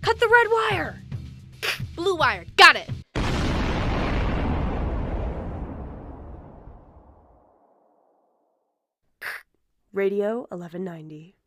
Cut the red wire. Blue wire. Got it. Radio 1190.